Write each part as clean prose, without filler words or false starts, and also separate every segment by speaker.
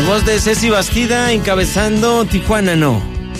Speaker 1: voz de Ceci Bastida encabezando Tijuana No.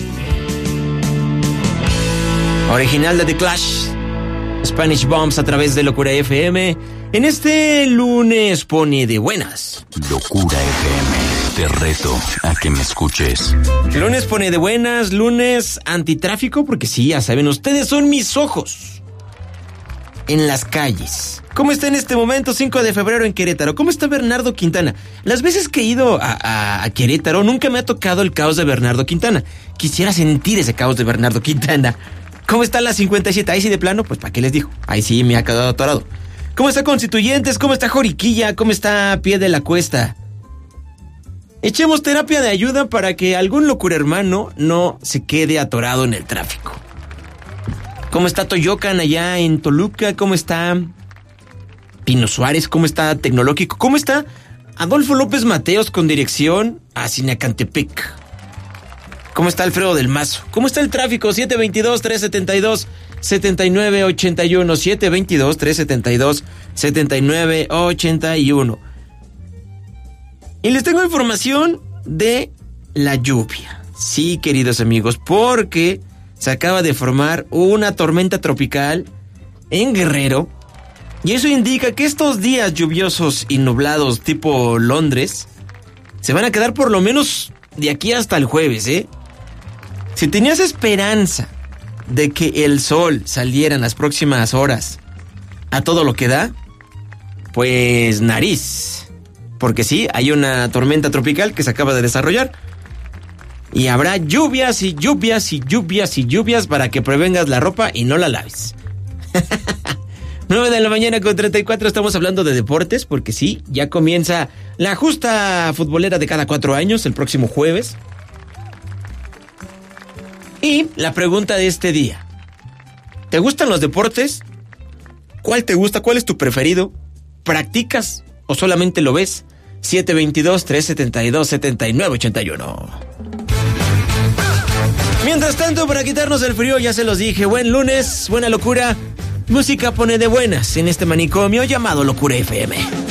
Speaker 1: Original de The Clash, Spanish Bombs a través de Locura FM. En este lunes pone de buenas.
Speaker 2: Locura FM, te reto a que me escuches.
Speaker 1: Lunes pone de buenas, lunes antitráfico, porque sí, ya saben, ustedes son mis ojos en las calles. ¿Cómo está en este momento, 5 de febrero en Querétaro? ¿Cómo está Bernardo Quintana? Las veces que he ido a Querétaro, nunca me ha tocado el caos de Bernardo Quintana. Quisiera sentir ese caos de Bernardo Quintana. ¿Cómo está la 57? Ahí sí de plano, pues ¿para qué les digo? Ahí sí me ha quedado atorado. ¿Cómo está Constituyentes? ¿Cómo está Joriquilla? ¿Cómo está Pie de la Cuesta? Echemos terapia de ayuda para que algún locura hermano no se quede atorado en el tráfico. ¿Cómo está Toyocan allá en Toluca? ¿Cómo está Pino Suárez? ¿Cómo está Tecnológico? ¿Cómo está Adolfo López Mateos con dirección a Sinacantepec? ¿Cómo está Alfredo del Mazo? ¿Cómo está el tráfico? 722-372-7981. 722-372-7981. Y les tengo información de la lluvia. Sí, queridos amigos, porque se acaba de formar una tormenta tropical en Guerrero. Y eso indica que estos días lluviosos y nublados tipo Londres se van a quedar por lo menos de aquí hasta el jueves, ¿eh? Si tenías esperanza de que el sol saliera en las próximas horas a todo lo que da, pues nariz. Porque sí, hay una tormenta tropical que se acaba de desarrollar. Y habrá lluvias y lluvias y lluvias y lluvias para que prevengas la ropa y no la laves. 9 de la mañana con 34, estamos hablando de deportes, porque sí, ya comienza la justa futbolera de cada 4 años, el próximo jueves. Y la pregunta de este día: ¿te gustan los deportes? ¿Cuál te gusta? ¿Cuál es tu preferido? ¿Practicas o solamente lo ves? 722-372-7981. Mientras tanto, para quitarnos el frío, ya se los dije, buen lunes, buena locura. Música pone de buenas en este manicomio llamado Locura FM.